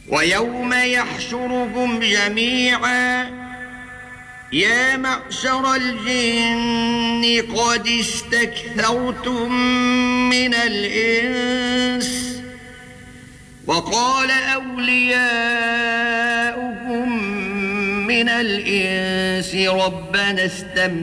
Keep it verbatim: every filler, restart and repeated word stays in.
ويوم يحشرهم جميعا يا معشر الجن قد استكثرتم من الإنس وقال أولياؤهم من الإنس ربنا استمتع